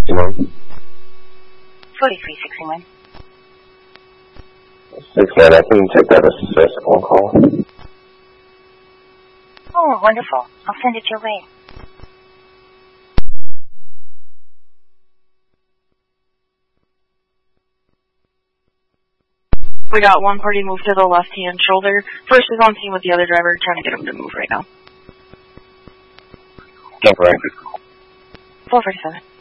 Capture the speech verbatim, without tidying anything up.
sixty-one. forty-three sixty-one. six nine, I can take that as a phone call. Oh, wonderful. I'll send it your way. We got one party moved to the left-hand shoulder. First is on scene with the other driver, trying to get him to move right now. Jump right. four forty-seven.